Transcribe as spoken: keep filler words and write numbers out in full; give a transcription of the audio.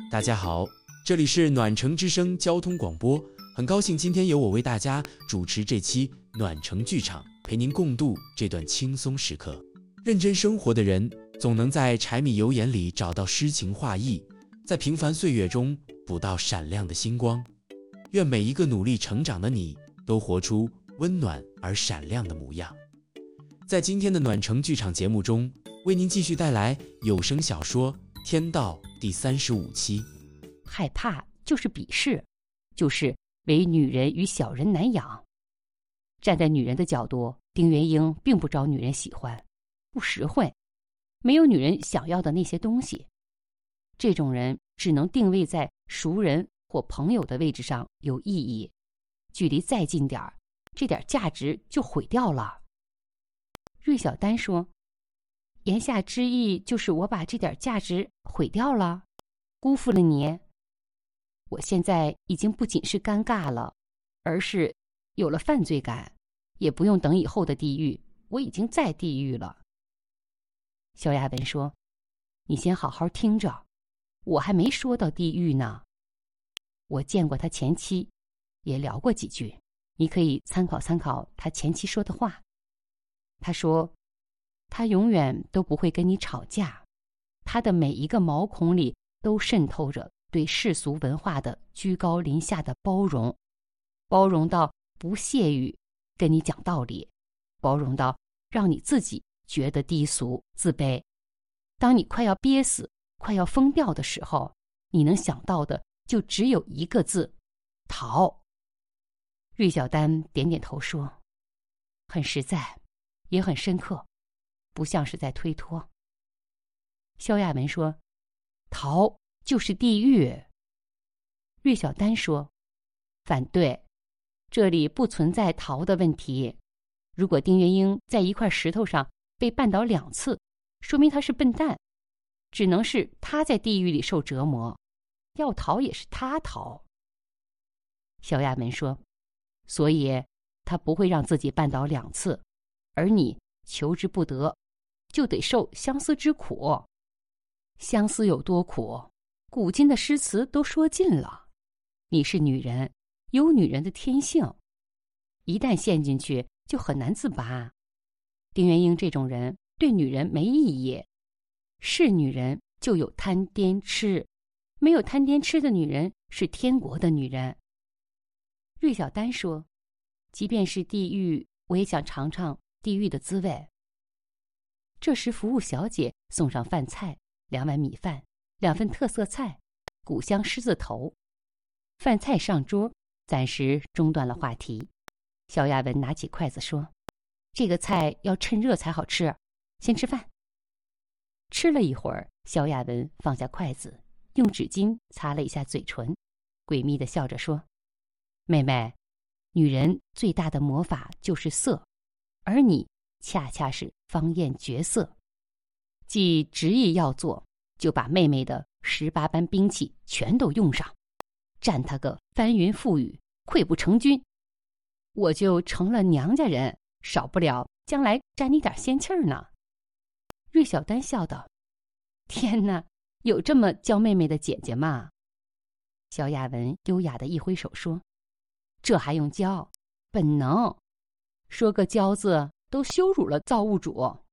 大家好，这里是暖城之声交通广播，很高兴今天由我为大家主持这期暖城剧场，陪您共度这段轻松时刻。认真生活的人，总能在柴米油盐里找到诗情画意，在平凡岁月中捕到闪亮的星光。愿每一个努力成长的你，都活出温暖而闪亮的模样。在今天的暖城剧场节目中，为您继续带来有声小说《天道》第三十五期。 害怕就是鄙视，就是唯女人与小人难养。站在女人的角度，丁元英并不招女人喜欢，不实惠，没有女人想要的那些东西。这种人只能定位在熟人或朋友的位置上有意义，距离再近点儿，这点价值就毁掉了。芮小丹说，言下之意就是我把这点价值毁掉了，辜负了你。我现在已经不仅是尴尬了，而是有了犯罪感，也不用等以后的地狱，我已经在地狱了。萧亚文说，你先好好听着，我还没说到地狱呢。我见过他前妻，也聊过几句，你可以参考参考他前妻说的话。他说，他永远都不会跟你吵架，他的每一个毛孔里都渗透着对世俗文化的居高临下的包容，包容到不屑于跟你讲道理，包容到让你自己觉得低俗自卑。当你快要憋死快要疯掉的时候，你能想到的就只有一个字，逃。芮小丹点点头说，很实在也很深刻，不像是在推脱。萧亚文说，逃就是地狱。芮小丹说，反对，这里不存在逃的问题。如果丁元英在一块石头上被绊倒两次，说明他是笨蛋，只能是他在地狱里受折磨，要逃也是他逃。萧亚文说，所以他不会让自己绊倒两次，而你求之不得，就得受相思之苦。相思有多苦，古今的诗词都说尽了。你是女人，有女人的天性，一旦陷进去就很难自拔。丁元英这种人对女人没意义，是女人就有贪癫痴，没有贪癫痴的女人是天国的女人。芮小丹说，即便是地狱，我也想尝尝地狱的滋味。这时服务小姐送上饭菜，两碗米饭，两份特色菜，古香狮子头。饭菜上桌，暂时中断了话题。萧亚文拿起筷子说，这个菜要趁热才好吃，先吃饭。吃了一会儿，萧亚文放下筷子，用纸巾擦了一下嘴唇，诡秘地笑着说，妹妹，女人最大的魔法就是色，而你恰恰是芳艳绝色。既执意要做，就把妹妹的十八般兵器全都用上，战他个翻云覆雨，溃不成军，我就成了娘家人，少不了将来沾你点仙气儿呢。芮小丹笑道，天哪，有这么娇妹妹的姐姐吗？萧亚文优雅地一挥手说，这还用教？本能。说个娇字都羞辱了造物主。